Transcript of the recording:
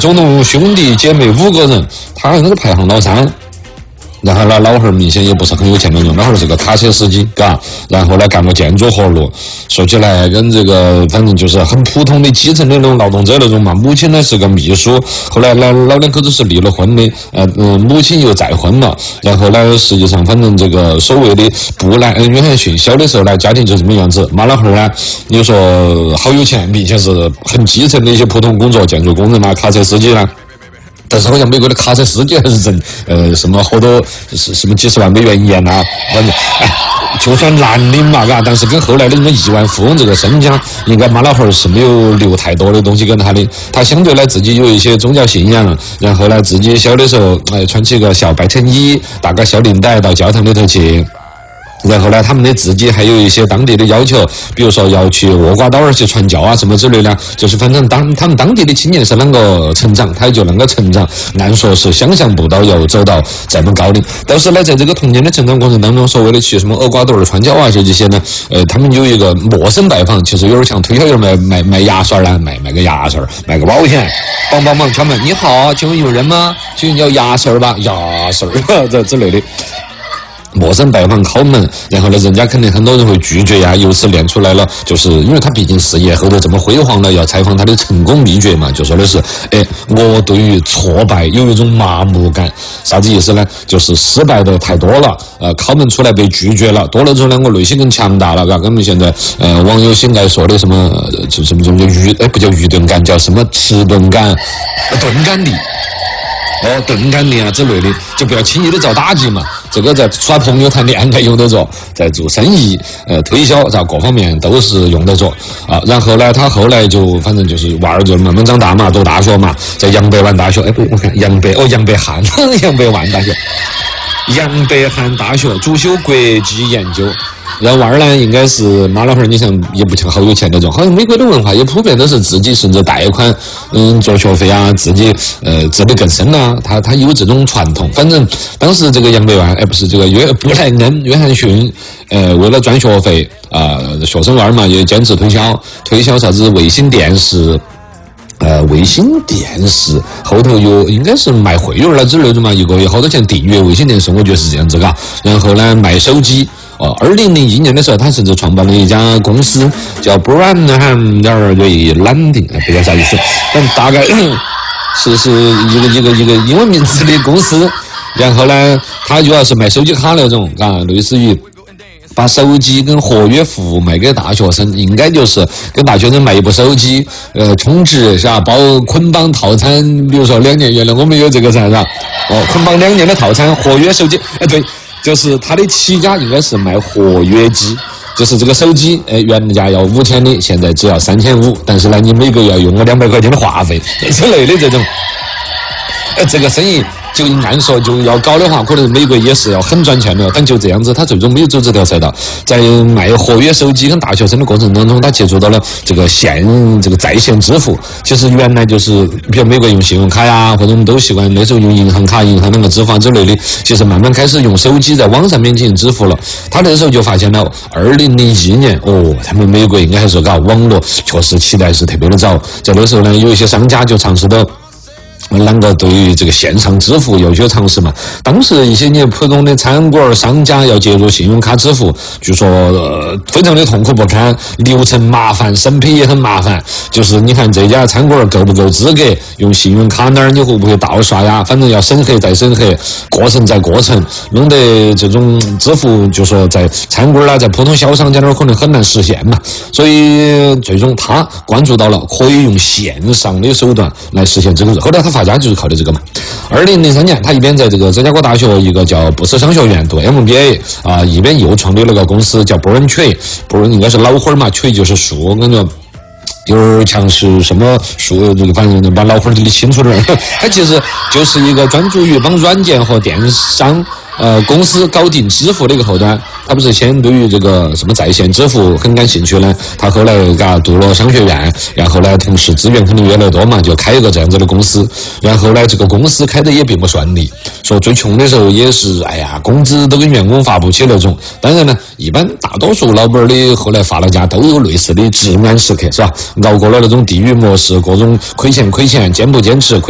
总共兄弟姐妹5个人，他那个排行老3。然后呢，老汉儿明显也不是很有钱那种，老汉儿是个卡车司机，嘎。然后呢，干过建筑活路，说起来跟这个反正就是很普通的基层的那种劳动者那种嘛。母亲呢是个秘书，后来呢老两口子是离了婚的，母亲又再婚了。然后呢，实际上反正这个所谓的布兰约翰逊小的时候呢，家庭就这么样子。妈老汉儿呢，你说好有钱，并且是很基层的一些普通工作，建筑工人啊，卡车司机啦。但是好像美国的卡车司机还是挣什么好多什么几十万美元一年呐，反正就算蓝领嘛，嘎，但是跟后来的什么亿万富翁这个身家，应该妈老汉儿是没有留太多的东西跟他的。他相对来自己有一些宗教信仰，然后呢自己小的时候穿起个小白衬衣，打个小领带到教堂里头去。然后呢，他们的自己还有一些当地的要求，比如说要去厄瓜多尔去传教啊什么之类的，就是反正他们当地的青年是啷个成长，他就啷个成长，按说是想象不到要走到这么高的。但是呢，在这个童年的成长过程当中，所谓的去什么厄瓜多尔传教啊这些呢，他们有一个陌生拜访，其实有点像推销员卖牙刷啦，卖个牙刷，卖个保险，帮忙敲门，你好，请问有人吗？请问要牙刷吧？牙刷这之类的。陌生拜访敲门，然后呢，人家肯定很多人会拒绝呀，由此练出来了，就是因为他毕竟事业后头这么辉煌了，要采访他的成功秘诀嘛，就说的是，我对于挫败有一种麻木感，啥子意思呢？就是失败的太多了，敲门出来被拒绝了，多了之后呢，我内心更强大了，嘎，跟我们现在网友现在说的什么什么不叫愚钝感，叫什么迟钝感、钝感力。钝感力啊之类的，就不要轻易的遭打击嘛。这个在耍朋友谈恋爱用得着，在做生意、推销啥各方面都是用得着啊。然后呢，他后来就反正就是娃儿就慢慢长大嘛，读大学嘛，在杨百万大学，不，我看杨百翰杨百万大学，杨百翰大学主修国际研究。然后娃儿呢，应该是妈老汉儿，你想也不像好有钱那种，好像美国的文化也普遍都是自己甚至贷款，做学费啊，自己自力更生啊，他有这种传统。反正当时这个杨百万，不是这个布莱恩约翰逊，为了赚学费学生娃儿嘛，也坚持推销啥子卫星电视。卫星电视后头有应该是卖会员了之类的嘛，1个月好多钱订阅卫星电视，我觉得是这样子嘎。然后呢，卖手机。2001年的时候，他甚至创办了一家公司，叫 Branham Landing， 不知道啥意思，但大概是一个英文名字的公司。然后呢，他主要是卖手机卡那种，类似于。把手机跟活跃服务卖给大学生，应该就是跟大学生卖一部手机，充值是吧？包捆绑套餐，比如说2年，原来我们有这个噻，是吧？捆绑2年的套餐，活跃手机，对，就是它的起家应该是卖活跃机，就是这个手机，原价要5000的，现在只要3500，但是呢，你每个月要用我200块钱的话费之类的这种，这个生意。就按说就要搞的话，可能美国也是要很赚钱的，但就这样子，他最终没有走这条赛道。在卖活跃手机跟大学生的过程当中，他接触到了这个在线支付。其实原来就是，比如美国用信用卡呀，或者我们都习惯那时候用银行卡、银行那个支付之类的。其实慢慢开始用手机在网上面进行支付了。他那时候就发现了，2001年，他们美国应该还是搞网络，确实起来是特别的早。在那时候呢，有一些商家就尝试到。啷个对于这个线上支付有些尝试嘛？当时一些你普通的餐馆商家要接入信用卡支付，据说非常的痛苦不堪，流程麻烦，审批也很麻烦。就是你看这家餐馆够不够资格用信用卡，哪儿你会不会盗刷呀？反正要审核再审核，过程再过程，弄得这种支付就说在餐馆啦，在普通小商家那儿可能很难实现嘛。所以最终他关注到了可以用线上的手段来实现这个。后来他发家就是靠的这个嘛。2003年，他一边在这个芝加哥大学一个叫布斯商学院读 MBA 一边又创立了个公司叫 Braintree， 应该是老花嘛，tree 就是树，跟着。有点像是什么树，这个反正把老花理清楚点。它其实就是一个专注于帮软件和电商公司搞定支付的一个后端。他不是先对于这个什么在线支付很感兴趣呢？他后来读了商学院，然后呢，同时资源肯定越来越多嘛，就开一个这样子的公司。然后呢，这个公司开的也并不顺利，说最穷的时候也是，工资都跟员工发不起那种。当然呢，一般大多数老板的后来发了家都有类似的至暗时刻，是吧？熬过了那种地狱模式，各种亏钱，坚不坚持。